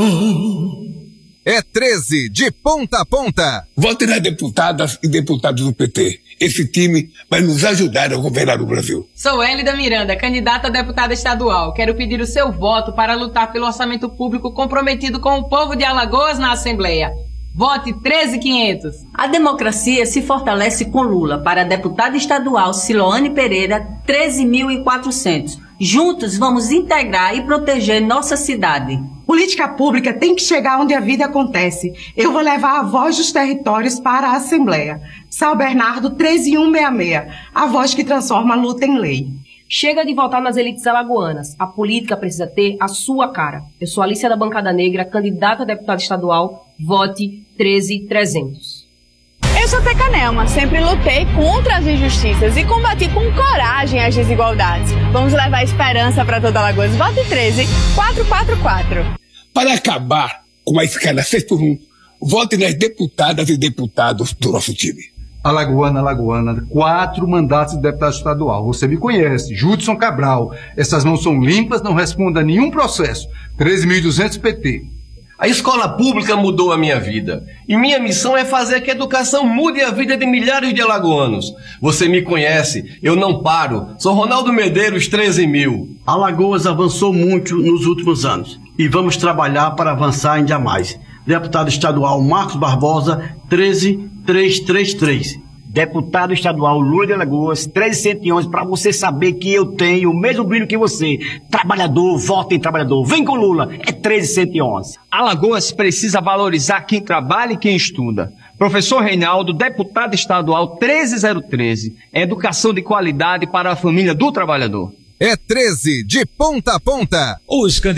É 13 de ponta a ponta. Vote nas deputadas e deputados do PT. Esse time vai nos ajudar a governar o Brasil. Sou Hélida Miranda, candidata a deputada estadual. Quero pedir o seu voto para lutar pelo orçamento público comprometido com o povo de Alagoas na Assembleia. Vote 13.500. A democracia se fortalece com Lula. Para a deputada estadual Siloane Pereira, 13.400. Juntos vamos integrar e proteger nossa cidade. Política pública tem que chegar onde a vida acontece. Eu vou levar a voz dos territórios para a Assembleia. São Bernardo 13166, a voz que transforma a luta em lei. Chega de votar nas elites alagoanas. A política precisa ter a sua cara. Eu sou Alicia da Bancada Negra, candidata a deputada estadual. Vote 13.300. Eu sou Teca Nelma, sempre lutei contra as injustiças e combati com coragem as desigualdades. Vamos levar esperança para toda Alagoas. Vote 13.444. Para acabar com a escala 6x1, vote nas deputadas e deputados do nosso time. Alagoana, 4 mandatos de deputado estadual. Você me conhece, Judson Cabral. Essas mãos são limpas, não respondem a nenhum processo. 13.200 PT. A escola pública mudou a minha vida. E minha missão é fazer que a educação mude a vida de milhares de alagoanos. Você me conhece, eu não paro. Sou Ronaldo Medeiros, 13.000. Alagoas avançou muito nos últimos anos. E vamos trabalhar para avançar ainda mais. Deputado estadual Marcos Barbosa, 13.333. Deputado estadual Lula de Alagoas, 13.111, para você saber que eu tenho o mesmo brilho que você. Trabalhador, vote em trabalhador. Vem com Lula, é 13.111. Alagoas precisa valorizar quem trabalha e quem estuda. Professor Reinaldo, deputado estadual 13.013. Educação de qualidade para a família do trabalhador. É 13 de ponta a ponta. Os